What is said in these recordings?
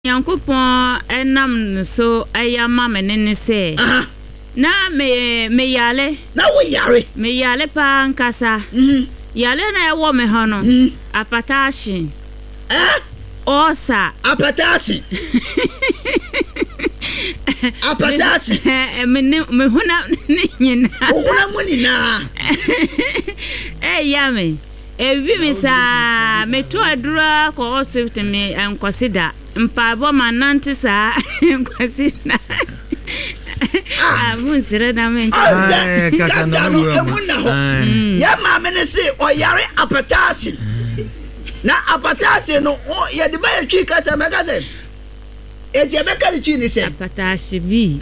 Yankopon enam so ayama menene se na me yale na wo yare me yale pa nkasa yale na ewo me hono apatashi osa apatashi apatashi me huna nyina huna munina yame ebi mi sa me to adura ko osifte me enkosida mpabo mananti sa enkosida musire na me kasa no emuna ho ya ma me ne se oyare apatashi na apatashi no ye de ba twi kasa me kasa eti e be ka twi ni se apatashi bi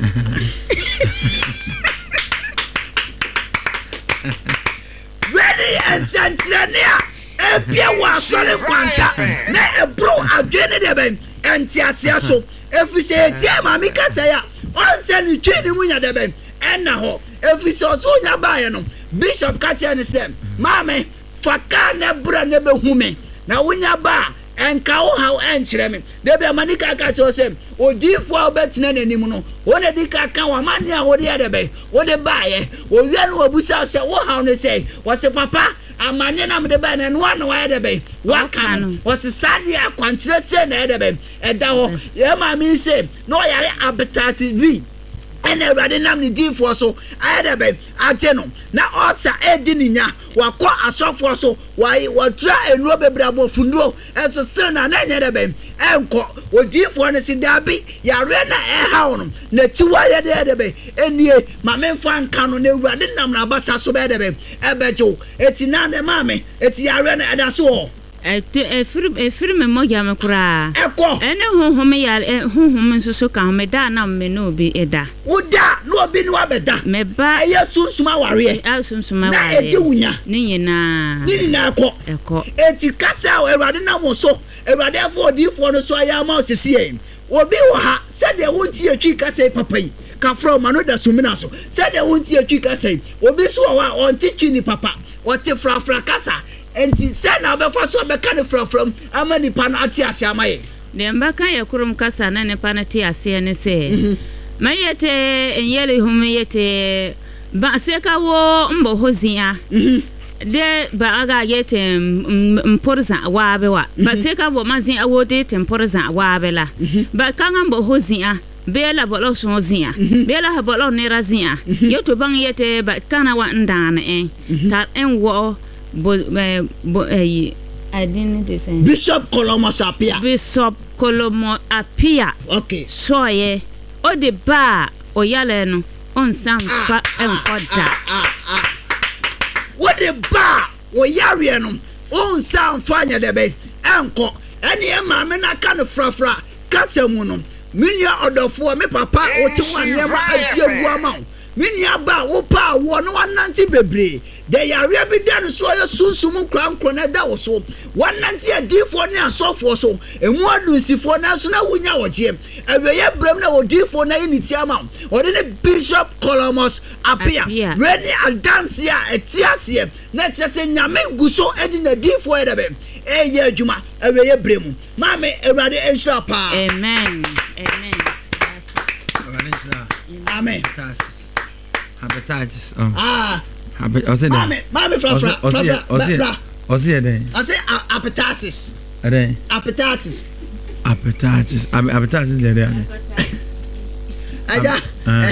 ready and santlania epia wa sore kwanta na ebro adwene de ben entiasia so efise etie ma mi kasa ya onse ni twi ni munya de ben enna ho efise so nya baaye no bishop kacha ni sem mame faka na bra na be hume na wonya ba enka wo haw enkyere me de be manika kacha sem odifo obetina nanim no wona dika ka wa mane a wode ya de be wode baaye wo wi no obusa se wo haw ne sei wo se papa amanye na mde ba na no na wa de be waka no wo se sade akwankyere se na de be eda ho ye ma mi se no yare abetati bi ene awade nam ni difo so ayede be aje no na osa edi ninya wakọ asofo so wa tra enu bebrabo funuro eso still na enye de be enko odifo ne si dabi yare na eha no na chiwa ye de be enie ma memfa nka no na awade nam na abasa so be de be ebejo eti na ne mame eti yare na eda so efiri me moja me kura ene honhom ya honhom nso ka me da na me no bi eda uda no obi no abeda me ba eye sunsuma ware sunsuma ware na edi wunya ni nyina eko eti kasa ewade na mo so ewade afọ odifo no so aya ma osisi en obi wo ha se de wonti atwi kasa papa yi ka from mano da sumina so se de wonti atwi kasa obi so wa onti twi ni papa oti frafra kasa enti se na obefa so be kan from amani pa na ati ase amaye de mbaka ya kurum kasa na ne pa na ti ase ne se mayete enyele humeyete ba se ka wo mbo hozia de ba aga yete mporza wa bewa ba se ka bo mazin awode temporza wa bela ba kanga mbo hozia bela bolo sonzia bela ha bolo ne razia yoto bang yete ba kana wa ndane ta enwo I didn't say Bishop Kolomo Apia. Bishop Kolomo Apia. Okay. So ye o de ba o yale no on sam fa enkoda. What the ba o yare no on sam fa nya de be enko ene e ma me na ka no frafra kasemu no minia odofo me papa o ti wan ne ma atie guama minia ba wo pa wo no wananti bebre de yare bi dan so ye sunsum krankro na da wo so wananti adifo ne asofo so emu adunsifo na so na wunya woje aweye brem na odifo na yiniti ama ode ne Bishop Kolomos Apia ready and dance ya etiase na chese nyame guso edi na difo edebe eye adwuma aweye brem mame ewrade ensha pa amen amen hepatitis mame fra Osi den. I say hepatitis. Ade. Hepatitis there. Aja.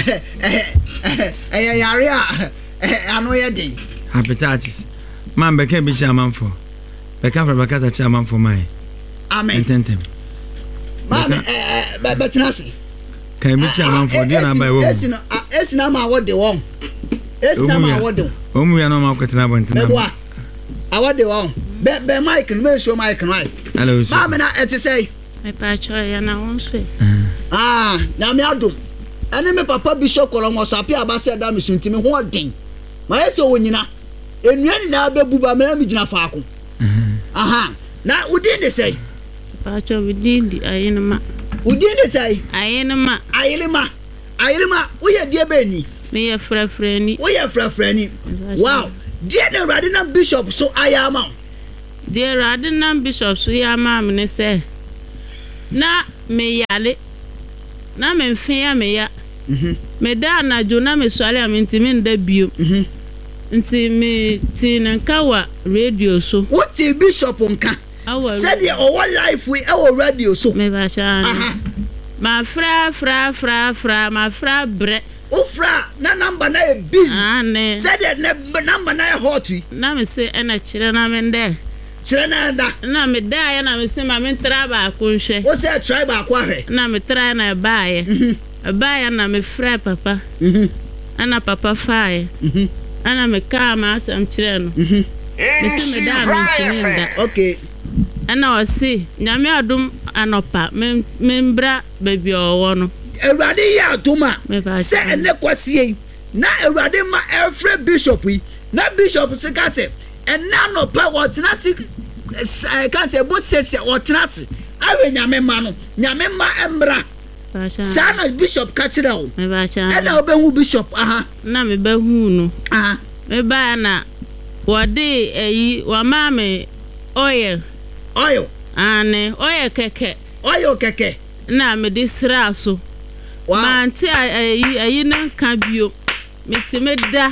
Yare ano ye den. Hepatitis. Man be can be chairman for. Be can from Bakata chairman for my. Amen. Intentem. Mame betinasi. Can be chairman for dinner by wo. Esina ma wo de won. Esina ma wo de. Omu ya no ma kwetena bontina. Awade won be mic no me show mic no ai hello mama na eti say me pa choya na wonso na me adom ene me papa Bishop Kolomo Apia ba se da me suntimi ho den ma ese wonyina enua ni na bebu ba me gina faako na udin de say pa cho udin di ayinma udin de say ayinma wo ye die be ni me ye frafrani wo ye frafrani wow dear the Radina Bishop so I am. Dear Radina Bishop so ya ma me say na me yale na me mfia me ya me da na jo na me swale am ntimi nda bio nti me tinanka wa radio so what bishop nka said the our life we our radio so me ba sha ma fra ma fra bre ofra na number na busy said the number na hot na me say na kire na me nde kire na da na me da ya na me say ma me tra ba ko nhwe o say try ba ko ahwe na me tra na ba ya na me fra papa ana papa fae ana me ka ma asam kire no me say me da me tinda okay ana o si nyame adum anopa membra baby owo no Ewurade ya atoma se ene kwasie na Ewurade ma every bishop yi na bishop se ka se ena no pa wotena si kan se bo sese wotena si awe nyame ma no nyame ma embra sa na bishop ka kire o me ba sha ena obehu bishop na me ba hu no me ba na wode eyi wa ma me oil ane oil keke na me di sra so manti ayi nan ka bio metime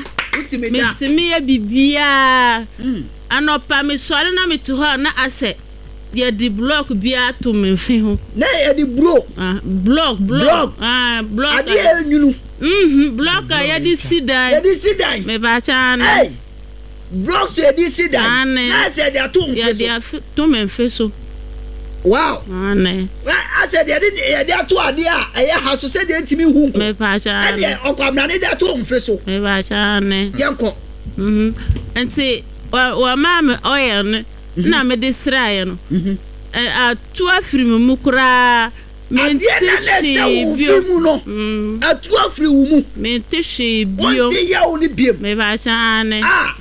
ya bibia anopa me sore na me to ho na ase ye di block bia to me fe ho na ye di block block ade enunu block ya di sidai me ba cha na block so ye di sidai na se dia to me fe so wow ane I said they are to idea I have to say they ntimi hu me pa cha and okwamna ne da to mfe so me pa cha ne yanko enti wa mama oil no na me de srae no a to afiri mu kura me ntishi bio no a to afiri mu me ntishi bio wonti ya oni biem me pa cha ne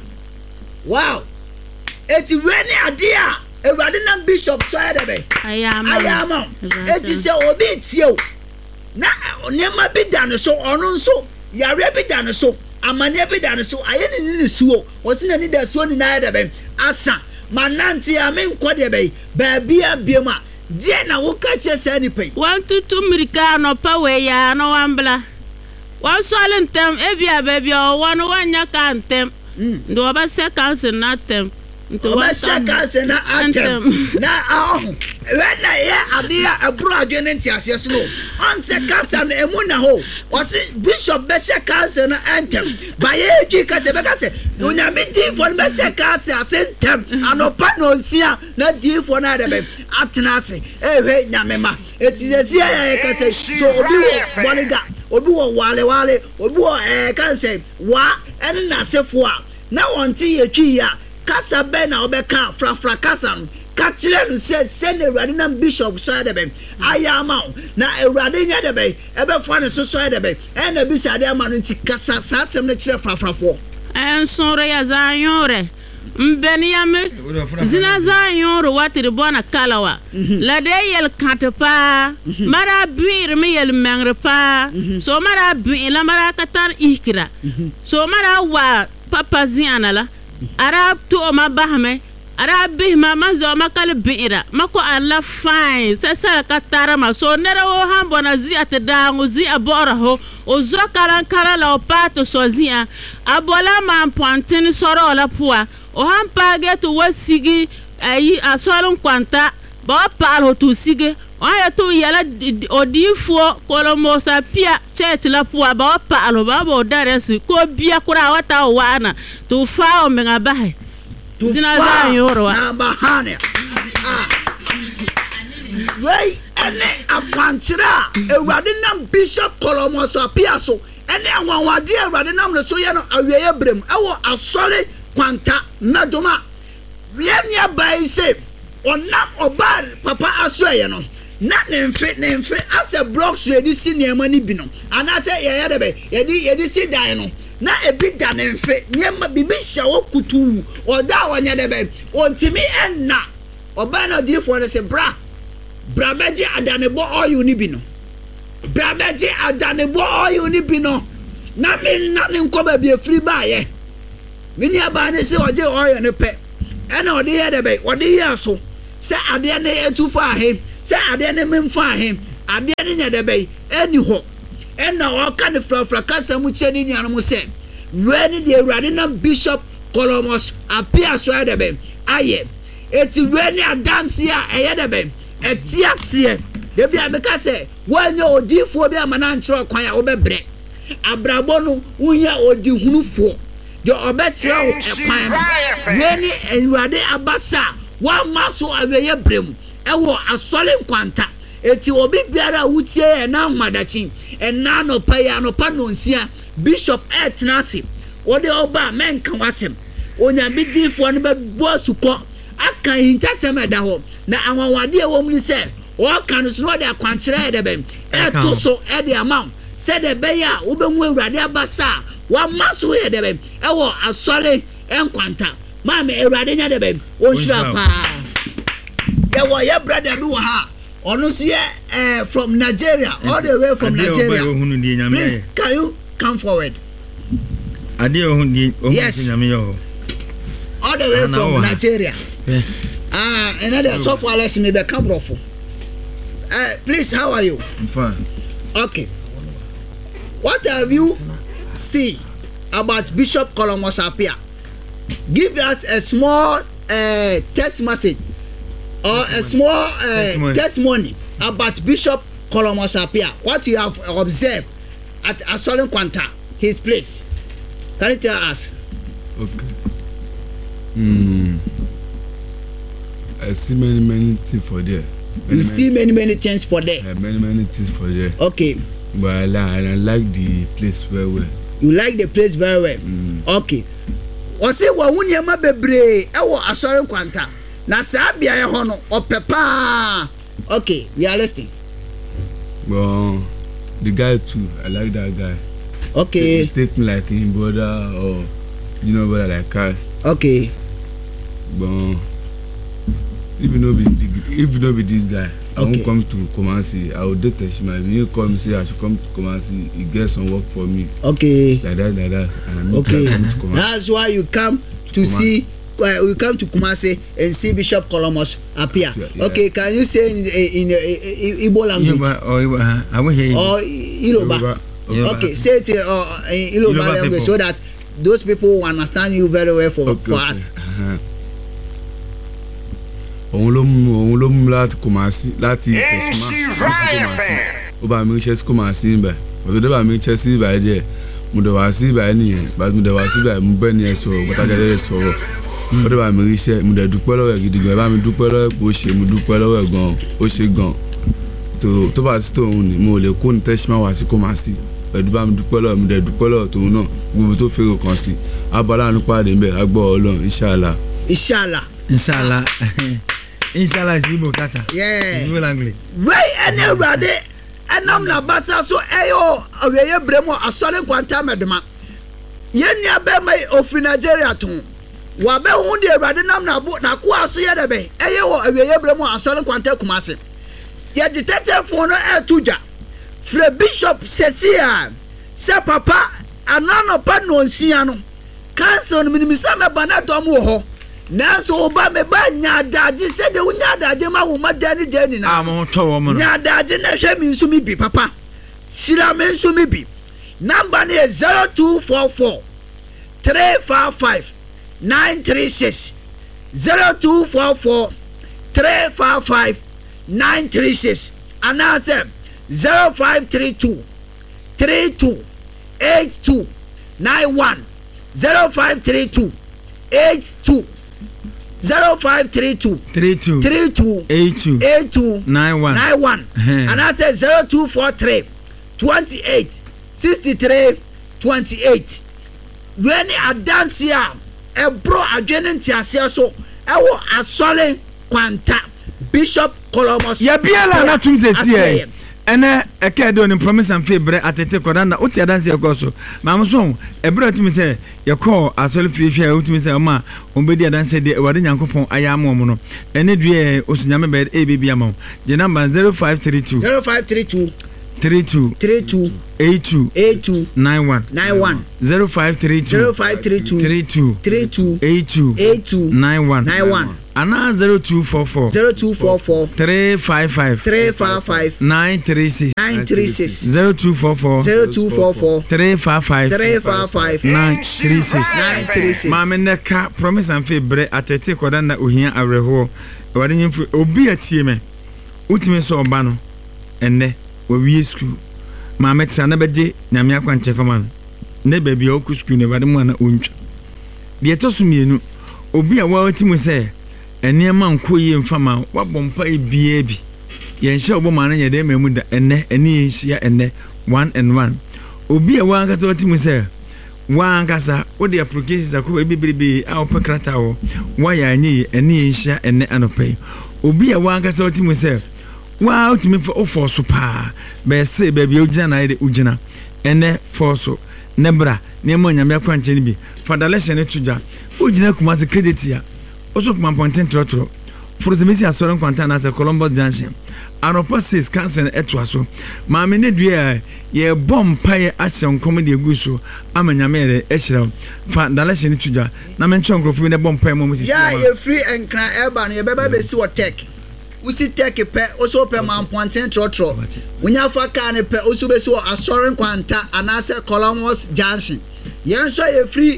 wow eti weni idea Ewurade na bishop so edebe ayama eti se obi tie o na nema bi dan so ono nso yare bi dan so amane bi dan so aye ni suo wosi na ni da suo ni na edebe asa mananti amen kwode be ba bia biema die na wo ka che se ni pe 122 mirika no pa we ya no wambla wan so alentem ebia ba bia o wono wanya ka antem ndo ba se kanse na antem Shaka se na antem na when na ye adia abro adwene ntiase so no on se kasa na emu na ho wasi bishop be shaka se na antem ba ye twi kase be kase onyame di fo be shaka se asentem anopa no nsia na di fo na de be atena ase ehwe nyame ma etizesi ya kase so obi wo boliga obi wo wale obi wo kanse wa ene na sefo a na wonti ye twi ya kasa be na obeka frafra kasa ka kire no se na Ewurade na bishop so de be ayama na Ewurade nya de be ebe fo ne so de be e na bi sade ama no nti kasa sasem na kire frafrafo ensore ya zanyore mbeni ya me zina zanyore watire bona kalawa la de yel katpa mara buir me yel mengre pa so mara buir la mara katar ikra so mara wa papa ziana la arab to ma bahme arab bi ma mazo makal biira mako alla fine sasa katara ma so nera wo hambo na zia te dangu zia bora ho o zo kara la opato so zia abola ma pointini soro la pua o hampa geto wasigi ayi asolon kwanta ba palo to sige aya to yala odifo kolomo sa pia church la pua ba palo ba bo daresi ko bia kura wata wana to fa o menga bahe zina za yoro na bahane wei ene akwanchira Ewurade nam bishop kolomo sa pia so ene anwanwade Ewurade nam ne so ye no aweye brem ewo asore kwanta medoma wiemia bai se ona obar papa asoye no na nemfe ase blocks yedi si niema ni bi no ana se ye de be yedi si dan no na ebi da nemfe niema bibi hya wo kutu oda wanya de be ontimi enna oba na di for se bra beji adanebo oyu ni bi no bra beji adanebo oyu ni bi no na me na nkoba bi afiri ba ye mini aba ne se oje oyo ne pe ena odi ye de be odi ye so se ade na etufa ahe say ade ne memfa he ade ne nya de be eni ho ena o ka ne frafra kasa mu che ni nuanu mu say we ni de Awurade na Bishop Colomos appear so de be aye eti we ni adanse a eye de be eti ase de bia me ka say wanya odifo bi amana nkyerɛ kwan a wo bebre abrabo no wunya odi hunufo de obekyerɛ wo kwan we ni Awurade abasa wa maso aweye brem ewo asole nkwanta eti obi biara wutie na madachi ena no pa ya no pa no nsia Bishop Etnasi ode oba menka wasem onya bidifo no be bosuko aka hintasem eda ho na anwanwade e wom ni se o kan so no de akwankyere de be eto so e de amount se de be ya wo be hu Awurade abasa wa maso ye de be ewo asole enkwanta ma me Awurade nya de be o hira pa ya wo ya brother do ha ono see from Nigeria all the way from Nigeria. Please can you come forward? Yes. All the way from Nigeria. Another software lesson me be come brofo. Please, how are you? I'm fine. Okay. What have you seen about Bishop Colomos Appiah? Give us a small text message or a small testimony about Bishop Colomos Appiah. What you have observed at Asole Nkwanta, his place. Can you tell us? Okay. I see many things for there. See many things for there. Many things for there. Okay. But I like the place very well. You like the place very well. Okay. Ose wa wunyama bebre ewo Asole Nkwanta. Na sa bia ye ho no opepa. Okay, we are listening. Well, the guy too, I like that guy. Okay. Take me like him brother or brother like Carl. Okay. But if you know be this guy, I won't come to Kumasi. I will date Shima. If you come say I should come to Kumasi, he get some work for me. Okay. Like that. And okay. Come to Kumasi. That's why you come to see. We come to Kumasi and see Bishop Colomos Appiah. Yeah. Okay, can you say in Igbo language? I will hear you. Or Yoruba. Okay, say it in Yoruba language so that those people will understand you very well for us. Òun ló mú láti Kumasi láti Kumasi. Ó bá mi ṣe Kumasi níbẹ̀. Ó tó bá mi ṣe sí ibà díẹ̀. Mo dẹ̀ wá sí ibà nìyẹn. Bá mo dẹ̀ wá sí ibà mo bẹ́ ni ẹ sọ̀rọ̀ bọ́tà jẹ́ sọ̀rọ̀. Ó dẹ̀ bá mi rí iṣẹ́ mo dẹ̀ dúpẹ́ lọ́wọ́ ẹ̀ gidi gan. Ẹ bá mi dúpẹ́ lọ́wọ́ ẹ̀ pé ó ṣe mo dúpẹ́ lọ́wọ́ ẹ̀ gan. Ó ṣe gan. Tó bá sí tòun ni mo lè kó ní tẹ́símà wá sí Kumasi. Ẹ̀dú bá mi dúpẹ́ lọ́wọ́ mi dẹ̀ dúpẹ́ lọ́wọ́ tòun náà gbogbo tó fẹ́ràn kan sí. Abala nípa àdé ń bẹ̀ agbọ́ Ọlọ́run inshallah. Inshallah is Igbo kasa. Yeah. Igbo language. Why anybody enam na basa so eyo aweye bremo Asole Nkwanta medema. Yeni abema ofi Nigeria tun. Wa be hu de Awurade nam na bo na ko aso ye de be. Eyo aweye bremo Asole Nkwanta Kumasi. Ye detective for no tuja. Fre Bishop Sesia. Se papa anano pa no nsia no. Council minimisa me bana dom wo ho. Nanso oba me ba nya daji se de unya daji ma wo madani de ni na mo to wo mo nya daji na hwe mi nso mi bi papa sira me nso mi bi number ni 0244 355 936 0244 355 936 anase 0532 32 82 91 0532 82 0532 32 82 91 and I said 0243 28 63 28 when I dance here a bro again ntiase so ewo Asole Nkwanta Bishop Colomos ya biela na tumse sie ene ekede on promise and favor atete kodanda oti adanse ekoso mamso ebra tumi se yekọ Asole fiefia otumi se ma ombedi adanse de wade nyankopon ayamo mo no ene due osunyame be ebibi ama je number 0532 32 82 91 0532 32 82 91 ana 0244 355 936 0244 355 936 Mama neka promise and faith bre atete kodanda ohia awreho wade nyimfu obi atie me utime so oba no enne we school Mama tra na bede nyame akwanche fama ne baby oku school ne wade mu na ontwa de to mienu obi a wawati mu se eniema nkoyi mfama wabompa ebie bi yenhye oboma na yede mamu da enne eni yenhia enne 1 and 1 obi a wankasa wati mu se wankasa odi applications akoba bibribi a opekrata wo waya anyi eni yenhia enne anopai obi a wankasa wati mu se wa utimi for so pa be se baby ugina na yede ugina enne for so nebra ne mo nyame akwanche ni bi fadalese ne tuja ugina kuma se credit ya also kuma ponten trotro for the missing asoran kwanta na Columbus Junction Aropa says cancer etwa so ma me ne dua ye bom paye action comedy eguso amanyamere ehira fadalese ne tuja na me nchon grofo ne bom paye mo mo ya ye free and cran eba no ye beba be si wo tech usi tech pe also pe man ponten trotro wonya fa ka ne pe also be si wo asoran kwanta anase Columbus Junction yen so ye free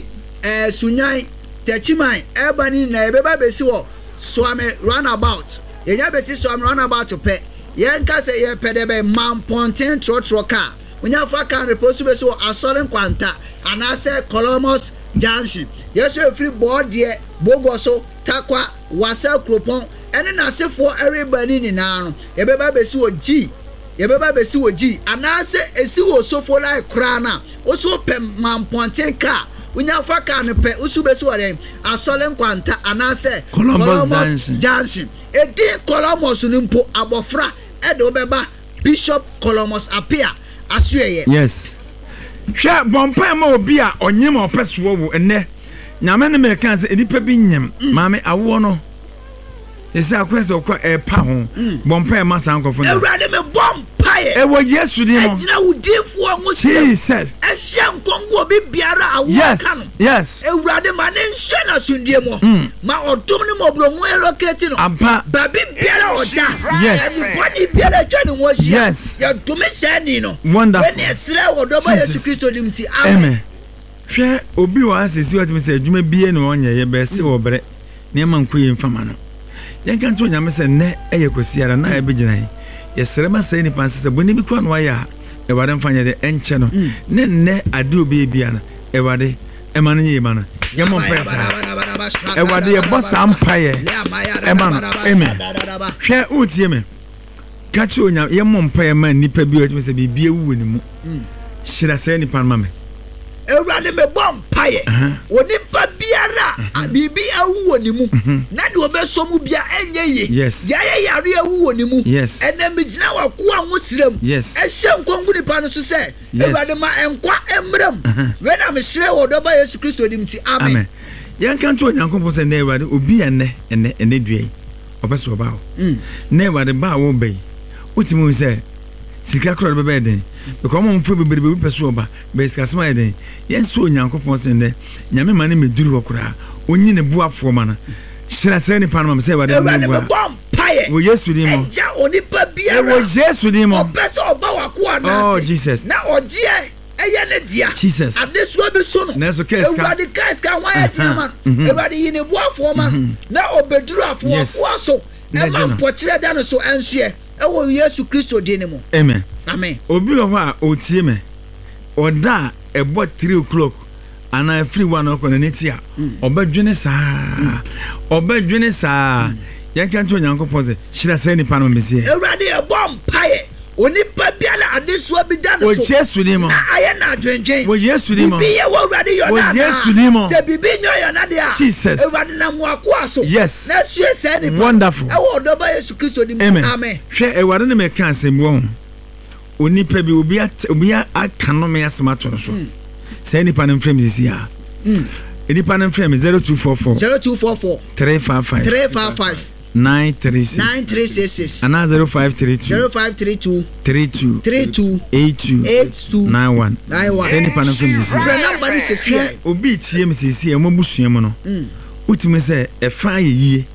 sunyan Techimai, Ebony, Nebeba Besiwo, Swame runabout. Yenya Besi Swame runabout to pay. Yanka say ye pedebe man ponten trotroka. When you fuck can repose to a solid quanta, and I say Columbus Junction. Yes, you free board dear, Bogoso, Takwa, Wasel Cropon, and then I say for everybody in Arno. Ebeba Besiwo G. Yebeba Besiwo G. And I say a siwo so for like crana. Also pem man ponten car. Unya faka ne pe usubesu ore asolen kwanta anase Columbus Junction edi Columbus nimpo abofra ede obeba Bishop Columbus appear asuye yes hwe bompa ma obi a onyem opeso wo enne nyame ne me kan se edipa bi nyem maame awo no ese akweso kwa epa ho bompa ma sankofo no ewrade me bompaye ewo Yesu di mo ejina udifo anwo Jesus ehye nkongo bi biara awo kan yes ewrade ma ne nhye na sundie mo ma odom ne mo bro mo elocate no ba bi biara oda yes everybody biara twani wo hye yes ya dome sani no wonderful when esra wodoba Yesu Kristo dimti amen hwe obi wa asesi watimi se adwuma bie no onye ye be se wo bre ne ma nkoyi mfama no yanka nto nyame se ne eye kwasiara na ebe gina yesrema se ni panse se boni bi kwa no ya ewade mfanya de enche no ne ade obi bia na ewade emane nye mana yemo mpesa ewade ye bossa mpaye emano amen hwe utie me kachi onya yemo mpaye ma nipa bi o se bibie wu ni mu shira se ni pan ma me ewrade me bom paye onipa biara bibi awu woni mu na de obesomu bia enye ye ya yare awu woni mu ene migina wako anwo sirem ehye nkongu nipa no so se ewrade ma enkwa emrem we na me hire wodoba Yesu Kristo dimti amen yanka nto onyankopon se na ewrade obi ene duai obeso oba ho na ewrade ba wo bai utimu se sika kro de bebe den because mo mfu bebere be peso oba be sika sema den yenso onyankopon se ne nyame mane meduru wokura onyi ne buafo mana shira se ni panama se ewrade mo paye wo Yesu di mo ja onipa biara wo Yesu di mo obeso oba wako anase oh Jesus na ogie eye ne dia Jesus adesuo be so no na so keska ewrade keska wan ya dia man ewrade yine buafo man na obeduru afo afo so e man pochire da no so enhye ewo Yesu Kristo di ne mo amen amen obi ho a otie me oda ebo 3 o'clock ana free one o'clock na netia obadwene saa yanka nto nyankopon se shira se ni pano mesie ewrade e bom paye onipa biala adesuo bi da no so o Yesu di mo aye na adwenjen o Yesu di mo bi ye wo ewrade yo na o Yesu di mo se bibi nyo yo na de a Jesus ewrade na mo akwa so yes na sue se ni wonderful e wo doba Yesu Kristo di mo amen hwe ewrade ne me kan asem wo onipa bi obi akano me asemato no so se nipa ne frame sisi a enipa ne frame 0244 355 936 and 0532 32 82 91 send pan from this obi tie me sisi e mo busuam no utimi say e fa ye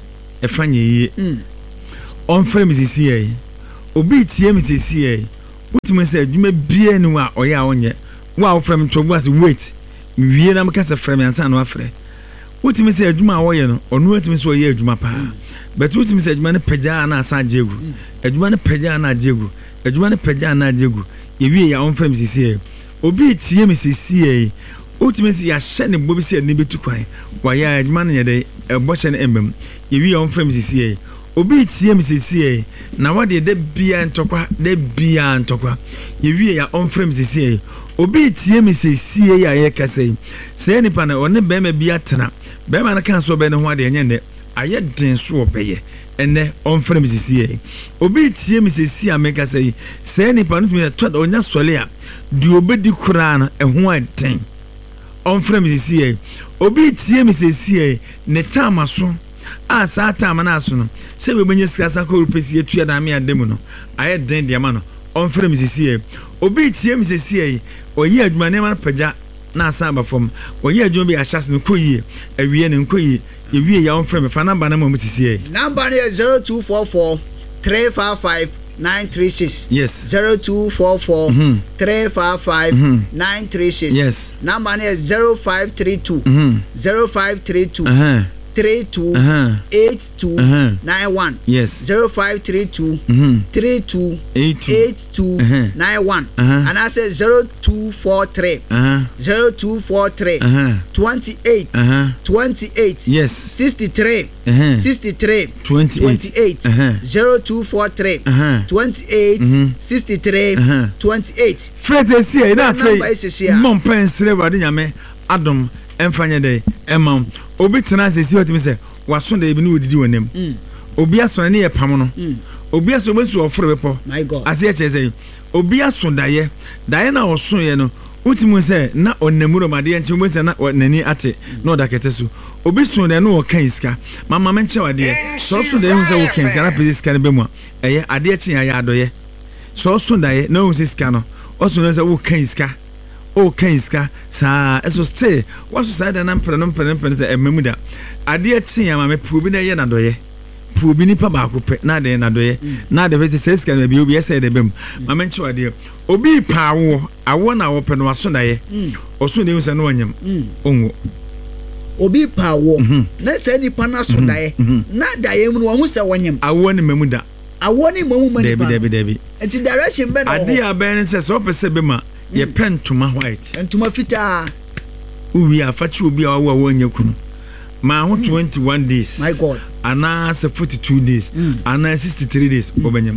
on frame me sisi e obi tie me sisi e utimi say adwuma bia ni wa oya onye wa frame to was wait wie na meka say frame ansa no afre utimi say adwuma awoye no onu utimi say oye adwuma pa but utimi say adwuma ne pagya na asa jegu adwuma ne pagya na jegu adwuma ne pagya na jegu ewie ya on frame sisi e obi tie me sisi e utimi say ya hye ne bobi say ne betu kwan wa ya adwuma ne yede ebo hye ne embem ewie ya on frame sisi e obi tie me sisi e na wade de bia ntokwa ewie ya on frame sisi e obi tie me sisi e ya ye kase se nipa na one be ma bia tena be ma na kan so be ne ho ade enye ne aye den so obeye ene on frame sisi e obi tie me sisi a me kase se nipa no me to onya sole a di obedi kura na eho aden on frame sisi e obi tie me sisi e ne tamaso a sa tama na aso no se be benye sikasa ko rupesi etua na me adem no aye den de ma no on frame sisi e obi tie me sisi e oyi adwuma ne ma pagya na asa ba fom oyi adwuma bi ahyase no koyi awie ne koyi ewie ya on frame fa number na mo sisi e number is 0244 355 936 yes 0244 355 936 yes number is 0532 328291 yes 0532 328291 and I said 0243 28 yes 63 28 0243 28 63 28 Fred say na Fred mom pensre wade nyame adom emfanye dey emam obi tena sesi otimi se waso da ebi ne odidi wonem obi aso ne ye pam no obi aso mesu oforo bepo my god ase ye chese obi aso daye na oso ye no utimi se na onamuro made enche mo se na nani ate na odakete so obi so da no kan iska mama menche wade so so da hu se wo kan iska na pese iska ne bemu eye ade eche ya adoye so so daye na hu se iska no oso no se wo kan iska o kenska sa eso stay what side na mpere se ememuda ade atin ya mame probi na ye na doye probi ni pa ba ko pe na de na doye na de vese se ska na bi obi ese de bem mame nchi wade obi pa awo na wo pe no aso na ye oso de nse no onyam onwo obi pa awo na se ni pa na so da ye na da ye mu no hu se wonyam awo ni memuda awo ni mamu mani pa debi enti direction be na ade aben se so pese be ma ye pentuma white entuma fita uwi afachi obi awo wonye kunu ma ho 21 days my god ana 42 days ana 63 days obenyam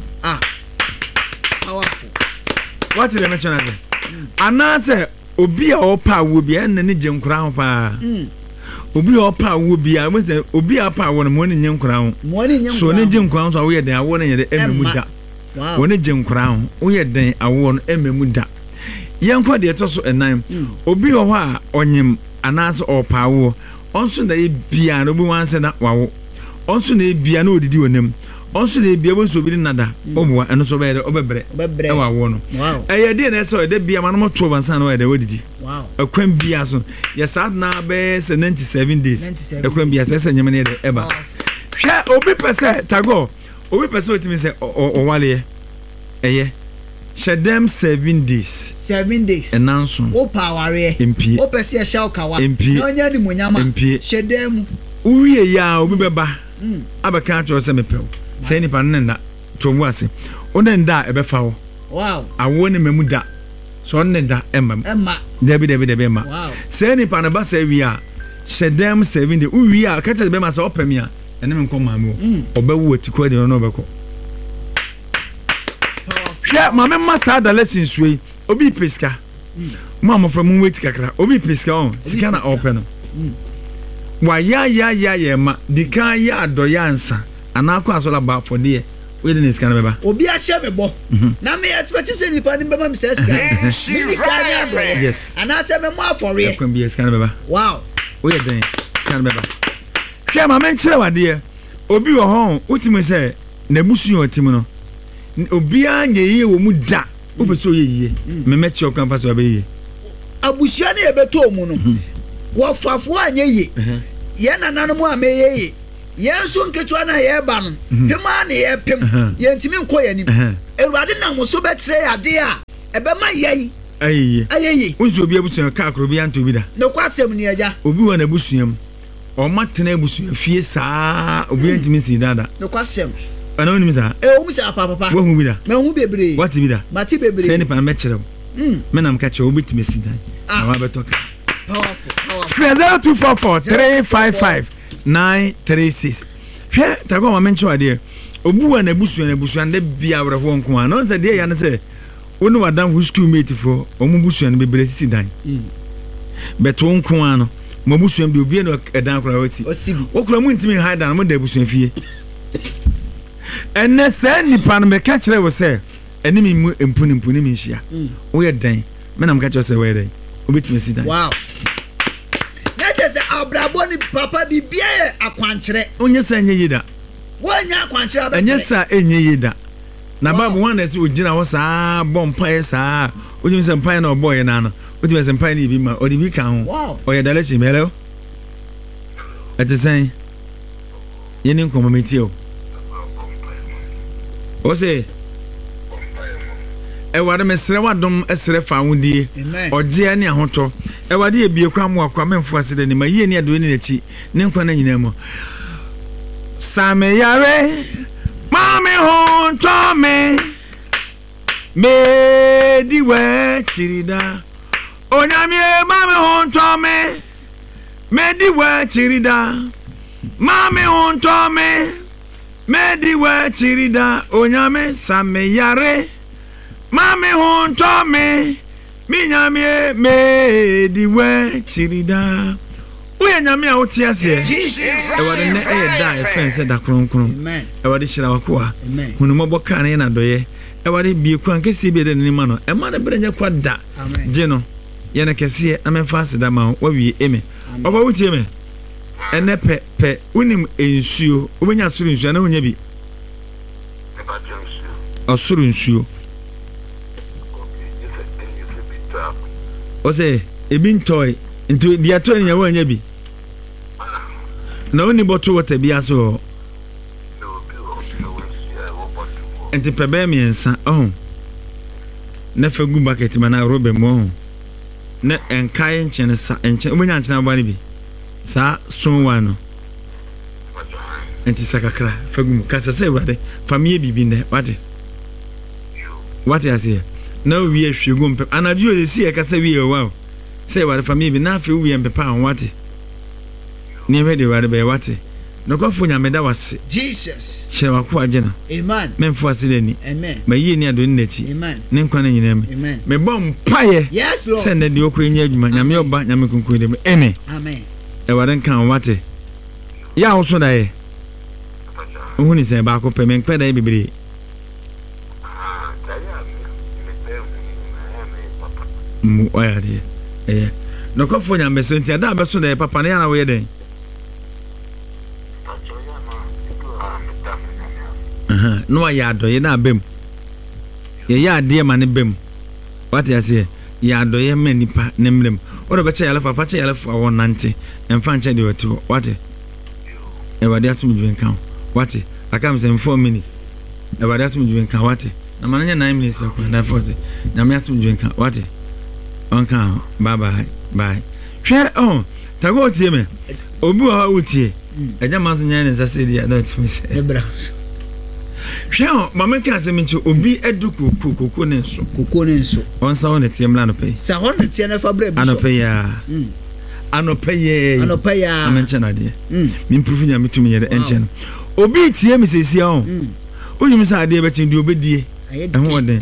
powerful what did I mention again ana se obi a opa wo bi en ne genkura ho pa obi a opa wo bi a obi a pa wo no mo ne nyenkura ho so ne genkura ho so wo ye den awo ne ye de ememu da wo ne genkura ho wo ye den awo no ememu da yanko de to so enan obi ho a onyem anaso opawo onso na ebia no bi wanse na wawo onso na ebia na odidi wonem onso na ebia bo so bi nada oboa eno so be obebre e wawo no eye de na so de bia manimo to bansa na de odidi akwan bia so ye sad na be 97 days akwan bia se nyem ne de eba hwe obi pese tago obi pese otimi se o wale eye Shadem 7 days. Enanso. O power MP. O pese e sha okawa. MP. Onya ni munyama. MP. Shadem. Uwie ya obi beba. Abaka to se mepew. Say ni pan nda to mu ase. Ona nda e befa wo. Wow. Awo ne memu da. So on nda emma. Debi emma. Wow. Say ni pan ba say wi a. Shadem 7 days. Uwie a ka tell be ma say opem ya. Ene me nkom mamu. Obewu atikwa de no beko. Hwe mama masa da lessons we obi peska mama from wait kakra obi peska on sika na open no wa ya ma dika ya adoya ansa anakọ asola ba for there we dey sika na beba obi a hye mebo na me expect say ni pa ni beba me say sika ni ka nya do yes ana say me mo afore e kwam bi sika na beba wow we dey sika na beba hwe mama nkyere wade obi wo ho utimi se na busu otim no obi anya yi wo mu da obeso ye me mechi okampa so abeyi abusua na ebeto mu no wo fafo anya ye ye nananu mu ameye ye nso nketua na ye ba no pema na ye pem ye ntimi nko ye nim ewurade na mo so betre ade a ebema ye ayeye unzo obi abusua ka akro bi anto bi da no kwasem ni aja obi wo na busuam o matena abusua fie saa obi ntimi si dada no kwasem ana woni misa o misa papa wo hu bi da me hu bebre what bi da mati bebre se ni pa me kire me nam ka che obi timi si dan na wa betoka powerful 0244-355-936 hwe tago ma mencho ade obu wa na busua na bia awrefo nko a no se de ya ne se wonu wadam hu school mate fo omu busua na bebre si dan beto nko a no mo busua bi obi no edan kora wati okura mu ntimi hide dan mo da busua fie enne se nipa no me ka kire wo se enimi mu empuni mi nhia wo ye dan me nam ka kire se we dan obetimi si dan wow se abrabo ni papa di bia akwankyere onye sa enye yida wonya akwankyere abɛ enye sa enye yida na babu wan na se ogina ho saa bompa saa ojimi se mpa na oboy na no ojimi se mpa ni bi ma odi bi kan ho oye dalechi melo atesen yeni nkomo metio o se ewade mesre wadom esre fa wudie oje ne ahoto ewade ebie kwam akwa memfo asede ne maye ne ado ne nachi ne nkwa na nyina mu same yare mame hon to me diwe chirida onyame mame hon to me diwe chirida mame hon to me diwe chirida onyame same yare mami hunto me minyame me diwe chirida uye nyame a wote ase ewade ne da efense da kronkron ewade hira wakoa hunu boka na na doye ewade bie kwa nkesi bie de nima no ema na brenya kwa da je no ye na kese na memfase da ma wa wie eme oba wote me ene pe unim ensuo obenya suru ensuo na wonya bi osuru ensuo ose ebi ntoy nto dia to nya wanya bi na oni boto water bi aso enti pebe miensa na fagu bucket mana robe mo na enkai nchen sa enchen obenya nchen abane bi sa so wano enti sakakra fagu kasa se wade famie bibi ne wate ase na wie hwegu mpe anadwo esi e kasa wie wow say wade family bi na afi wie mpe pa wate ni we de wade be wate no ko fu nyameda wase Jesus she wako agena amen memfo asile ni amen mayi ni ado ni nachi amen ne nkwa na nyina me bom paye yes lord send de okwo nya adwuma nyame oba nyame kunkun de amen e wade kan wate ya wo so da ye ohuni se ba ko pe me nkpa da bibiri mu oyade no ko fo nya meso ntia da be so da papa na ya na wo ye den no ya do ye na bem ye ya de ma ne bem what you say ya do ye manipa ne mrem o do be che ya papa che ya wo nante emfa nche de weto what e wade atum dwen kan what aka me say 4 minutes e wade atum dwen kan what na mananya 9 minutes kwa na force na me atum dwen kan what onka bye bye hwe tago tie me obi wa utie eja manso nya ne sase dia na timi se ebras hwe mama ka se minchi obi eduku kokoko ne nso onsa won tie mla no pe sa hon tie na fabre bi anope ya amenche na de mi improve nya mitumi ye de enche no obi tie me sesi a onyim sa ade be tin di obedie ehun oden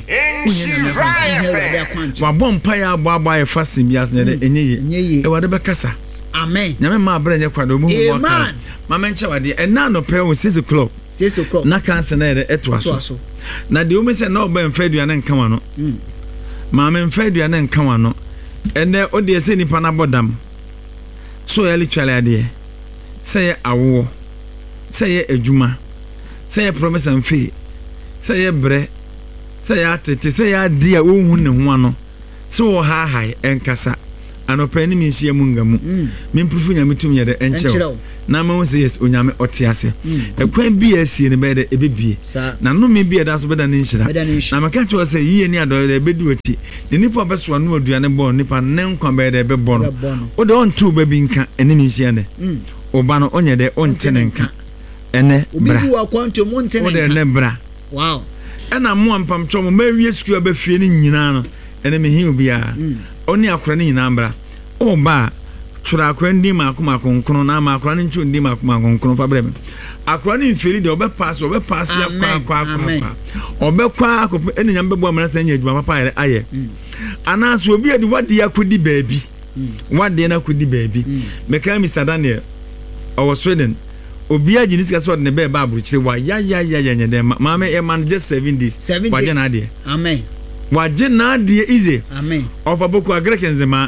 wa bompa ya agba ya fasim ya so de enye e wade be kasa amen nyame ma abra nya kwado mu mu aka mama nche wade ena no pe 6 o'clock na kanse na de eto aso na de o me se na oba mfadua na nka wano mama mfadua na nka wano ene o de se nipa na bodam so ya literally ade say awo say ejuma say promise and fee say bre say atete say ade a ohun ne ho ano so ha hai enkasa anopani mi hia mungamu me mpufu nyame tum ye de enchew na ma won yes onyame otiase ekwan bi asie ne be de ebebie na no me bi da so be da ne nhira na maka to say yiye ni ado de bedu oti ne nipa beso no aduane bo nipa ne nkwa be de be bo no o de on tu ba bi nka ene mi hia ne oba no onye de ontene nka ene bra obi wa kwanto mo ntene nka o de ne bra wow ena mo ampam cho mo ma wie sku ba fie ni nyina no ene me hi obi a oni akora ni nyina bra o ba chura akora ndi ma akoma konkono na ma akora ni nchu ndi ma akoma konkono fa brem akora ni mfeli de obe pass ya kwa obe kwa akop ene nyam bebo amana tanya adwuma papa aye ana so obi adi wade akodi baabi wade na akodi baabi meka Mr. Daniel owo Sweden obi agi ni sika so de be ba aburuchire wa ya nyede mama e man just 7 days waje na ade amen waje na ade easy amen of aboko agrekenzema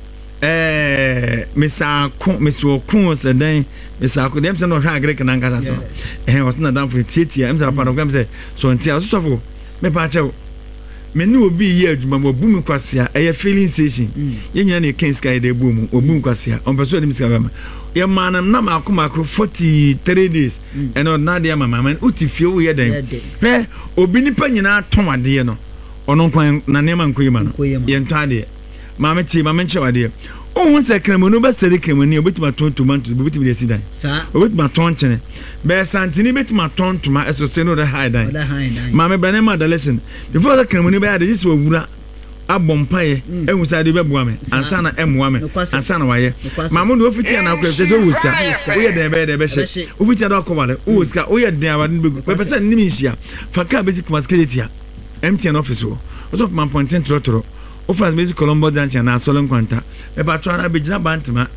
Mr. Sedan Mr. dem no hwa agrek na nkasa so otuna dan for tietia msa papa no kwam se so ntia so sofo me pa chew me ni obi ye adwuma mo bumi kwasea eye filling station ye nyina ne ken sky de boom obum kwasea on person dem sika bama ye manam na makoma 43 days and on na de mama man utifie wo ye den pe obi nipa nyina tomade no ono kwan na nema nkoyima no ye ntade mama nche wade ohun se kremonu be sere kremoni obetima ton tomato obetima de sidan obetima ton chene be santini betima ton toma eso se no the high dan mama brane ma dalation before the kremoni be ade this wura abompaye ehun sa de be boa me ansa na emwa me ansa na waye mama no ofiti na akwa se wuska oye de be she ofiti da akwa wale wuska oye de awade be be person nimi nhia faka basic masketia MTN office wo of man pointing trotro Office Music Colombo Dance na Solon Kwanta e ba to ara be gina bantima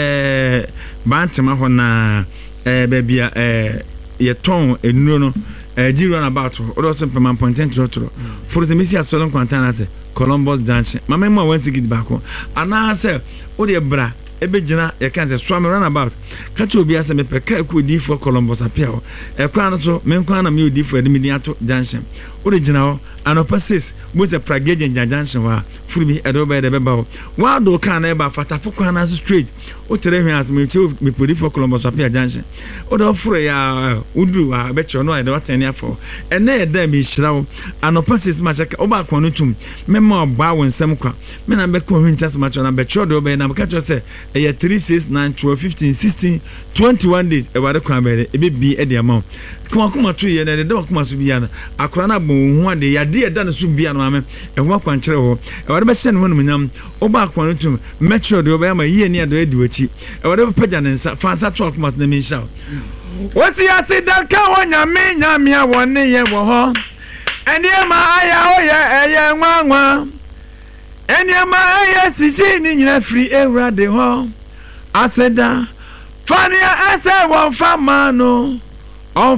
ho na bebia ye ton enuro no jiro na about o so man pointing trotro for the Misia Solon Kwanta na te Colombo Dance mama mo wan sigid bako ana se o de bra ebe gina ye kan se swam run about ka to obi ase me peka ku di for Colombo sapia o e kwa no so me kwa na me odi for edimi ato junction o de gina ho anopasis mo se pragage junction wa furumi edo be de be ba wa do kan na e ba fata fukwa na straight o tere hwe as me podi for Colombo sapia junction o do furo ya udru wa be cho no e do atene afo ene e da me hirawo anopasis ma cheka o ba kwa no tum me ma ba wonsem kwa me na be ko hwintas ma cho na be cho do be na ka cho se e 3 6 9 12 15 16 21 days e wa de kwa be e be bi e de amount kuma to ye na de kuma so bia na akora na bon hu ade ya de da na so bia na ame e ho akwankyere ho e wade be se no nyam oba akwa no tum metro de oba ma ye ni ado edi wachi e wade be pagya ne nsa fansa to kuma na me sha wasi asida ka wonya me nyame a wone ye wo ho eni ma aya o ye eye nwanwa eni ma aya sisi ni nyina free ewrade ho asida fania ase won famano on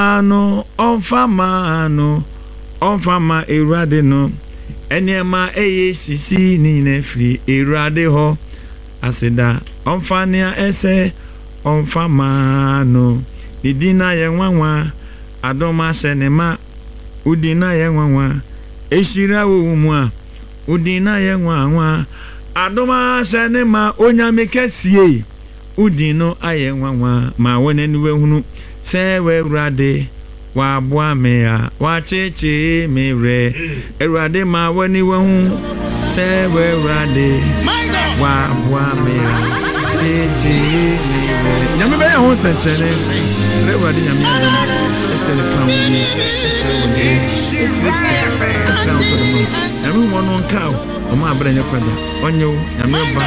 fama erade no enema eye sisi ni na free erade ho asida on fania ese on fama no didina ye nwanwa adoma senema udina ye nwanwa eshira wo mu a udina ye nwanwa adoma senema onyame kesie udino aye nwanwa ma wona niwe hunu se we rade wa boa me a wa cheche me re erade ma woni we hu se we rade wa boa me a cheche me re nyame be hu se chere re rade nyame ese le family ese nyame wono nka o ma abra nya kwada onyo nyame ba